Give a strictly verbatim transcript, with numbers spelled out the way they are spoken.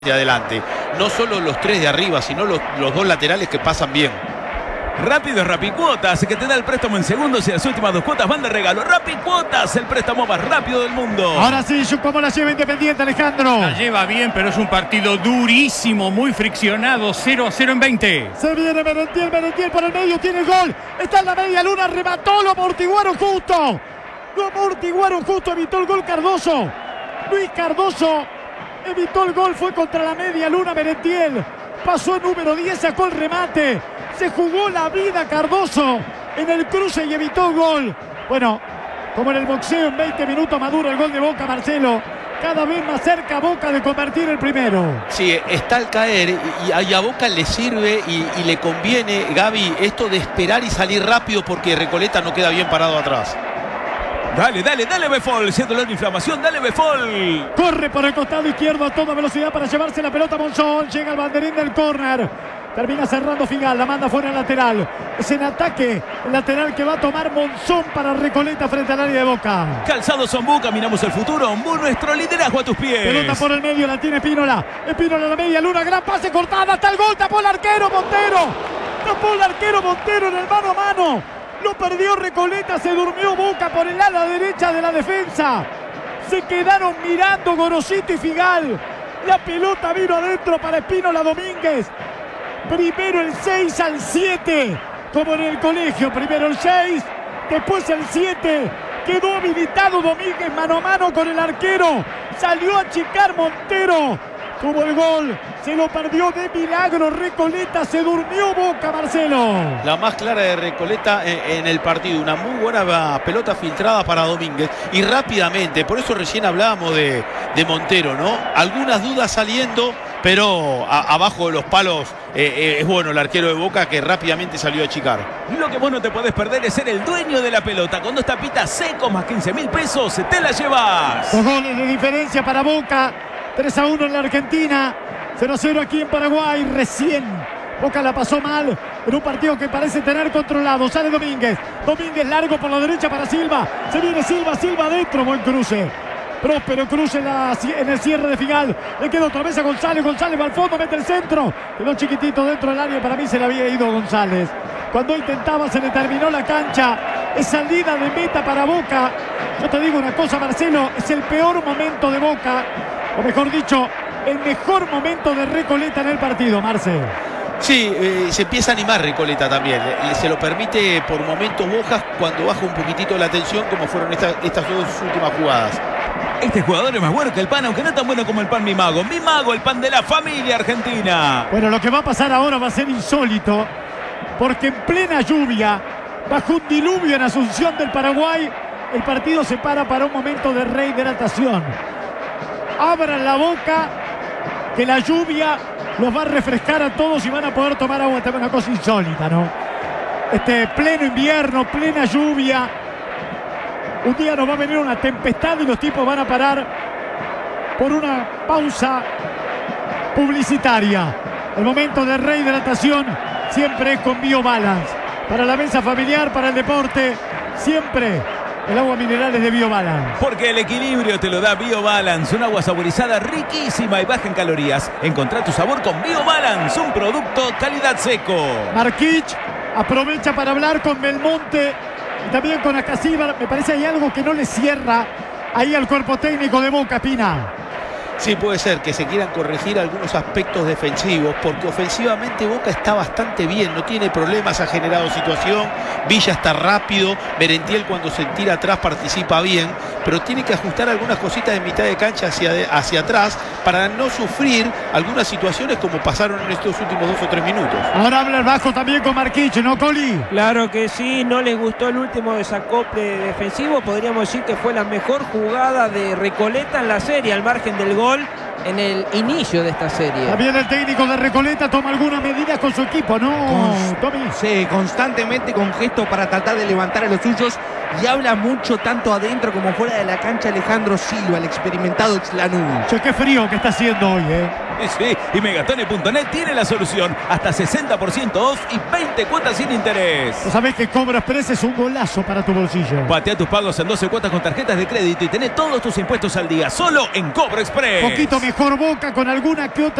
de adelante. No solo los tres de arriba, sino los, los dos laterales que pasan bien. Rápido es Rapicuotas, que te da el préstamo en segundos y las últimas dos cuotas van de regalo. Rapicuotas, el préstamo más rápido del mundo. Ahora sí, ¿cómo la lleva Independiente, Alejandro? La lleva bien, pero es un partido durísimo, muy friccionado. cero a cero en veinte. Se viene Merentiel, Merentiel por el medio, tiene el gol. Está en la media luna, remató, lo amortiguaron justo. Lo amortiguaron justo, evitó el gol Cardoso. Luis Cardoso evitó el gol, fue contra la media luna Merentiel. Pasó el número diez, sacó el remate. Se jugó la vida Cardoso en el cruce y evitó el gol. Bueno, como en el boxeo, en veinte minutos madura el gol de Boca, Marcelo. Cada vez más cerca Boca de convertir el primero. Sí, está al caer y, y a Boca le sirve y, y le conviene, Gaby, esto de esperar y salir rápido porque Recoleta no queda bien parado atrás. Dale, dale, dale Befol, si es dolor de inflamación, dale Befol. Corre por el costado izquierdo a toda velocidad para llevarse la pelota Monzón. Llega el banderín del córner. Termina cerrando Figal, la manda fuera lateral. Es en ataque el lateral que va a tomar Monzón para Recoleta frente al área de Boca. Calzado Zombú, caminamos el futuro. Ombú, nuestro liderazgo a tus pies. Pelota por el medio, la tiene Espínola. Espínola a la media luna, gran pase cortada, hasta el gol, tapó el arquero Montero. Tapó el arquero Montero en el mano a mano. Lo perdió Recoleta, se durmió Boca por el ala derecha de la defensa. Se quedaron mirando Gorosito y Figal. La pelota vino adentro para Espínola Domínguez. Primero el seis al siete, como en el colegio. Primero el seis, después el siete. Quedó habilitado Domínguez mano a mano con el arquero. Salió a achicar Montero. Tuvo el gol, se lo perdió de milagro Recoleta, se durmió Boca, Marcelo. La más clara de Recoleta en, en el partido, una muy buena pelota filtrada para Domínguez y rápidamente, por eso recién hablábamos de, de Montero, ¿no? Algunas dudas saliendo, pero a, abajo de los palos eh, eh, es bueno el arquero de Boca que rápidamente salió a achicar. Lo que vos no te podés perder es ser el dueño de la pelota. Con dos tapitas secos más quince mil pesos, te la llevas. Dos goles de diferencia para Boca. tres a uno en la Argentina, cero a cero aquí en Paraguay. Recién Boca la pasó mal en un partido que parece tener controlado. Sale Domínguez, Domínguez largo por la derecha para Silva. Se viene Silva, Silva adentro, buen cruce. Próspero cruce en, la, en el cierre de Figal. Le queda otra vez a González, González va al fondo, mete el centro. Quedó chiquitito dentro del área, para mí se le había ido González. Cuando intentaba se le terminó la cancha. Es salida de meta para Boca. Yo te digo una cosa, Marcelo, es el peor momento de Boca. O mejor dicho, el mejor momento de Recoleta en el partido, Marce. Sí, eh, se empieza a animar Recoleta también. Le, se lo permite por momentos Boca cuando baja un poquitito la tensión, como fueron esta, estas dos últimas jugadas. Este jugador es más bueno que el pan, aunque no tan bueno como el pan Mi Mago. Mi Mago, el pan de la familia argentina. Bueno, lo que va a pasar ahora va a ser insólito, porque en plena lluvia, bajo un diluvio en Asunción del Paraguay, el partido se para para un momento de rehidratación. Abran la boca, que la lluvia los va a refrescar a todos y van a poder tomar agua. También una cosa insólita, ¿no? Este pleno invierno, plena lluvia. Un día nos va a venir una tempestad y los tipos van a parar por una pausa publicitaria. El momento de rehidratación siempre es con BioBalance. Para la mesa familiar, para el deporte, siempre el agua mineral es de BioBalance. Porque el equilibrio te lo da BioBalance, un agua saborizada riquísima y baja en calorías. Encontrá tu sabor con BioBalance, un producto calidad seco. Marquich aprovecha para hablar con Belmonte y también con Acasíbar. Me parece que hay algo que no le cierra ahí al cuerpo técnico de Boca, Pina. Sí, puede ser que se quieran corregir algunos aspectos defensivos, porque ofensivamente Boca está bastante bien, no tiene problemas, ha generado situación, Villa está rápido, Merentiel cuando se tira atrás participa bien, pero tiene que ajustar algunas cositas de mitad de cancha hacia, de, hacia atrás para no sufrir algunas situaciones como pasaron en estos últimos dos o tres minutos. Ahora habla el bajo también con Marquich, ¿no, Coli? Claro que sí, no les gustó el último desacople defensivo, podríamos decir que fue la mejor jugada de Recoleta en la serie, al margen del gol en el inicio de esta serie. También el técnico de Recoleta toma algunas medidas con su equipo, ¿no, Tommy? Sí, constantemente con gestos para tratar de levantar a los suyos y habla mucho tanto adentro como fuera de la cancha Alejandro Silva, el experimentado ex Lanús. Che, qué frío que está haciendo hoy, ¿eh? Sí, sí, y Megatone punto net tiene la solución. Hasta sesenta por ciento off y veinte cuotas sin interés. Vos sabés que Cobra Express es un golazo para tu bolsillo. Patea tus pagos en doce cuotas con tarjetas de crédito y tené todos tus impuestos al día. Solo en Cobra Express. Poquito mejor Boca con alguna que otra